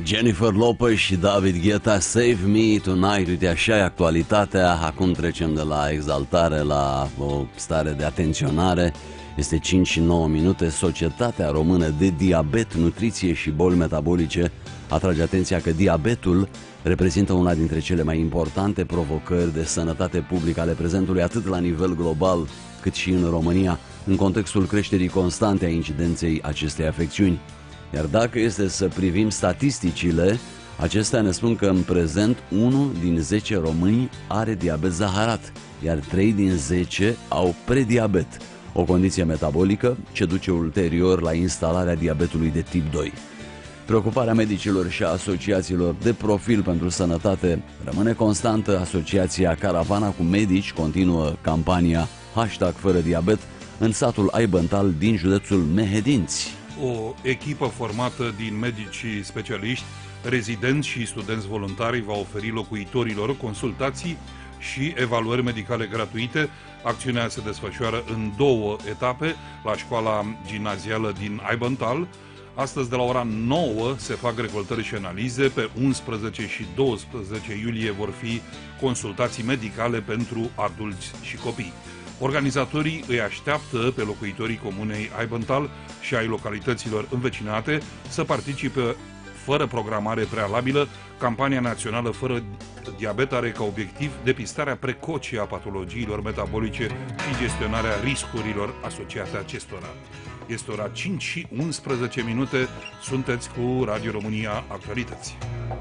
Jennifer Lopez și David Guetta, Save Me Tonight. Uite, așa e actualitatea. Acum trecem de la exaltare la o stare de atenționare. Este 5 și 9 minute. Societatea Română de Diabet, Nutriție și Boli Metabolice atrage atenția că diabetul reprezintă una dintre cele mai importante provocări de sănătate publică ale prezentului, atât la nivel global cât și în România, în contextul creșterii constante a incidenței acestei afecțiuni. Iar dacă este să privim statisticile, acestea ne spun că în prezent 1 din 10 români are diabet zaharat, iar 3 din 10 au prediabet, o condiție metabolică ce duce ulterior la instalarea diabetului de tip 2. Preocuparea medicilor și a asociațiilor de profil pentru sănătate rămâne constantă. Asociația Caravana cu Medici continuă campania #fără diabet în satul Aibântal din județul Mehedinți. O echipă formată din medici specialiști, rezidenți și studenți voluntari va oferi locuitorilor consultații și evaluări medicale gratuite. Acțiunea se desfășoară în 2 etape la școala gimnazială din Aibântal. Astăzi de la ora 9 se fac recoltări și analize, pe 11 și 12 iulie vor fi consultații medicale pentru adulți și copii. Organizatorii îi așteaptă pe locuitorii comunei Aibântal și ai localităților învecinate să participe fără programare prealabilă. Campania națională fără diabet are ca obiectiv depistarea precoce a patologiilor metabolice și gestionarea riscurilor asociate acestora. Este ora 5 și 11 minute, sunteți cu Radio România Actualități.